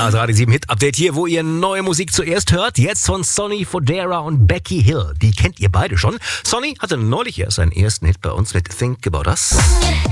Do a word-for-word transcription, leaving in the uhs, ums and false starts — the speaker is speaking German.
Das Radio sieben Hit Update hier, wo ihr neue Musik zuerst hört. Jetzt von Sonny Fodera und Becky Hill. Die kennt ihr beide schon. Sonny hatte neulich erst seinen ersten Hit bei uns mit Think About Us.